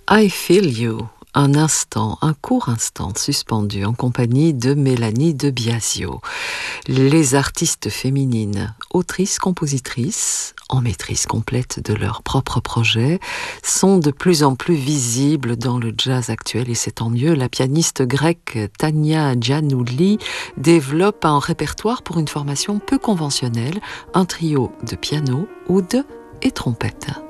I Feel You, un instant, un court instant suspendu en compagnie de Mélanie de Biasio. Les artistes féminines, autrices, compositrices, en maîtrise complète de leurs propres projets, sont de plus en plus visibles dans le jazz actuel et c'est tant mieux. La pianiste grecque Tania Giannouli développe un répertoire pour une formation peu conventionnelle, un trio de piano, oud et trompette.